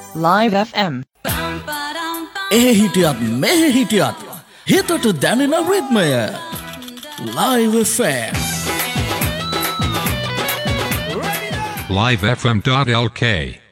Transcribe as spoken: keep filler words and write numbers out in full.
Live F M. ඒ හිටියත් මෙහෙ හිටියත් හිතට දැනෙන රිද්මය Live F M. live f m dot l k